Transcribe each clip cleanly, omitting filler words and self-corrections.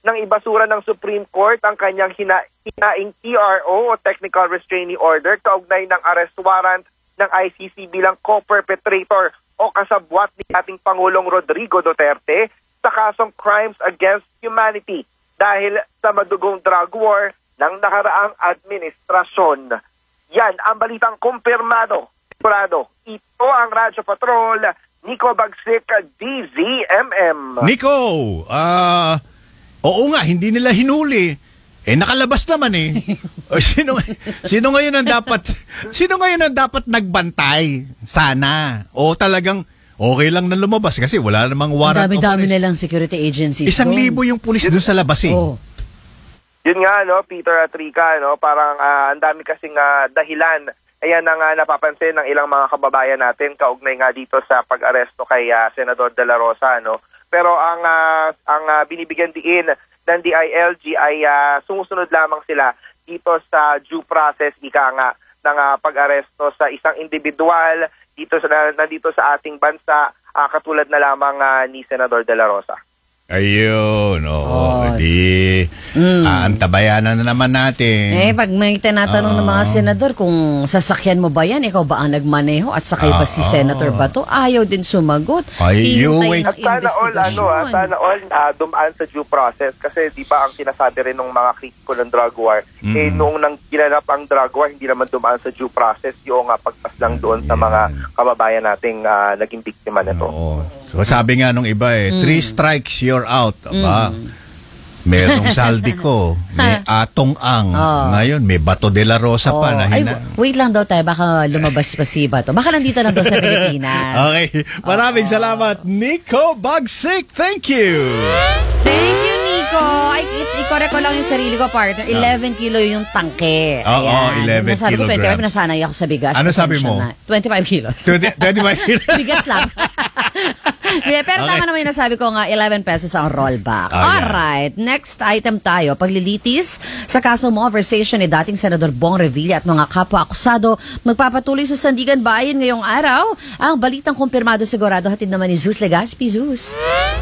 nang ibasura ng Supreme Court ang kanyang hinaing TRO o Technical Restraining Order kaugnay ng arrest warrant ng ICC bilang co-perpetrator o kasabwat ni ating Pangulong Rodrigo Duterte sa kasong Crimes Against Humanity dahil sa madugong drug war ng nakaraang administrasyon. Yan ang balitang kumpirmado. Ito ang Radyo Patrol, Nico Bagsik, DZMM. Nico, oo nga, hindi nila hinuli. Nakalabas naman eh. Sino ngayon ang dapat nagbantay? Sana. O talagang okay lang na lumabas kasi wala namang warrant. Ang dami-dami nilang security agencies. 1,000 yung pulis doon sa labas eh. Oh. Yun nga, no, Peter at Rica, no, parang ang dami kasing dahilan. Ayan ang napapansin ng ilang mga kababayan natin kaugnay nga dito sa pag-aresto kay Senador De La Rosa, no. Pero ang binibigyan diin ng DILG ay sumusunod lamang sila dito sa due process nga ng pag-aresto sa isang individual nandito sa ating bansa, katulad na lamang ni Senador De La Rosa. Ayun, di antabayanan na naman natin. Pag may tinatanong ng mga senador kung sasakyan mo ba yan, ikaw ba ang nagmaneho at sakay ba si Senator Bato, ayaw din sumagot. Hihintay ng investigasyon. Sana all dumaan sa due process kasi di ba ang sinasabi rin ng mga kritiko ng drug war, noong nang ginanap ang drug war, hindi naman dumaan sa due process yung pagpas lang doon sa mga kababayan nating naging biktima nito. So sabi nga nung iba 3 strikes you're out. Aba, merong Saldico, may Atong Ang. Ngayon, may Bato de la Rosa pa na wait lang daw tayo, baka lumabas pa si Bato. Baka nandito lang daw sa Pilipinas. Okay, maraming salamat, Nico Bagsik. Thank you. Thank you, Nico. I-correct ko lang yung sarili ko, partner. 11 kilo yung tangke. Oo, 11 sabi ko, kilograms. 25, nasanay ako sa bigas. Ano sabi mo? 25 kilos. 25 kilos? Bigas lang. Pero tama naman yung nasabi ko nga, 11 pesos ang rollback. Alright, next item tayo. Paglilitis sa kaso malversation ni dating Senador Bong Revilla at mga kapwa-akusado magpapatuloy sa Sandigan Bayan ngayong araw. Ang balitang kumpirmado sigurado hatid naman ni Zeus Legaspi. Zeus.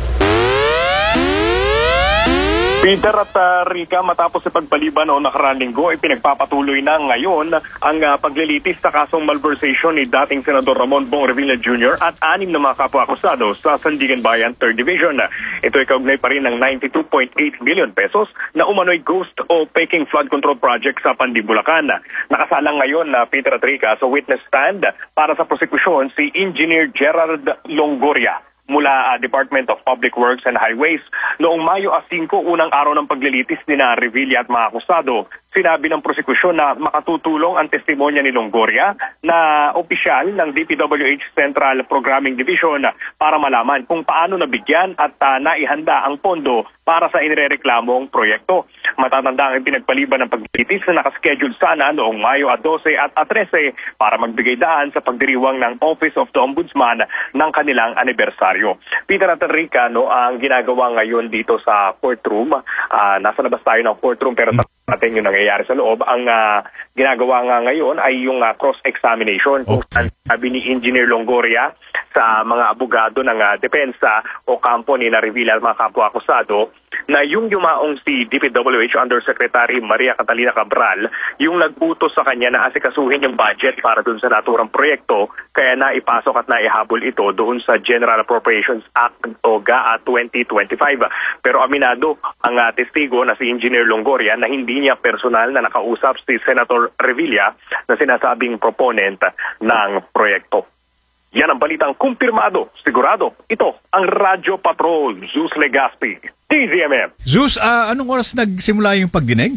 Peter at Rica, matapos sa pagpaliban noong nakaraang linggo, pinagpapatuloy na ngayon ang paglilitis sa kasong malversation ni dating Senador Ramon Bong Revilla Jr. at 6 na mga kapwa-akusado sa Sandigan Bayan 3rd Division. Ito ay kaugnay pa rin ng 92.8 million pesos na umano'y ghost o faking flood control project sa Pandibulacan. Nakasalang ngayon na Peter at Rica sa witness stand para sa prosekusyon si Engineer Gerald Longoria mula Department of Public Works and Highways. Noong Mayo 5, unang araw ng paglilitis ni Revilla at mga akusado, sinabi ng prosekusyon na makatutulong ang testimonya ni Longoria na opisyal ng DPWH Central Programming Division para malaman kung paano nabigyan at naihanda ang pondo para sa inireklamong proyekto. Matatanda ang pinagpaliban ng paglilitis na nakaschedule sana noong Mayo 12 at 13 para magbigay daan sa pagdiriwang ng Office of the Ombudsman ng kanilang anibersaryo. Peter at Rica, ang ginagawa ngayon dito sa courtroom, nasa labas tayo ng courtroom pero natin yung nangyayari sa loob. Ang ginagawa nga ngayon ay yung cross-examination kung sabi ni Engineer Longoria sa mga abogado ng depensa o kampo ni Revilla at mga kapwa-akusado na yung yumaong si DPWH Undersecretary Maria Catalina Cabral yung nag-utos sa kanya na asikasuhin yung budget para dun sa naturang proyekto, kaya naipasok at naihabol ito doon sa General Appropriations Act o GAA 2025. Pero aminado ang testigo na si Engineer Longoria na hindi niya personal na nakausap si Senator Revilla na sinasabing proponent ng proyekto. Yan ang balitang kumpirmado, sigurado. Ito ang Radyo Patrol, Zeus Legaspi, DZMM. Zeus, anong oras nagsimula yung pagdinig?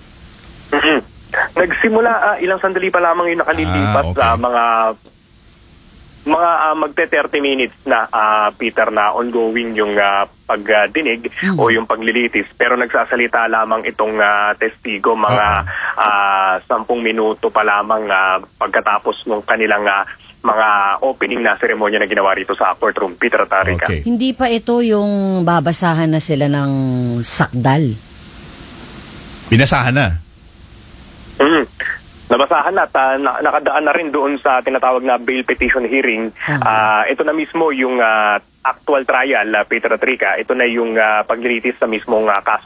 Nagsimula, ilang sandali pa lamang yung nakalilipas sa mga magte-30 minutes na, Peter, na ongoing yung pagdinig o yung paglilitis. Pero nagsasalita lamang itong testigo mga 10 minuto pa lamang pagkatapos ng kanilang mga opening na seremonya na ginawa rito sa courtroom. Peter at Rica. Okay. Hindi pa ito yung babasahan na sila ng sakdal. Binasahan na? Nabasahan na at nakadaan na rin doon sa tinatawag na bail petition hearing. Ito na mismo yung actual trial, Peter at Rica. Ito na yung paglilitis sa mismong kaso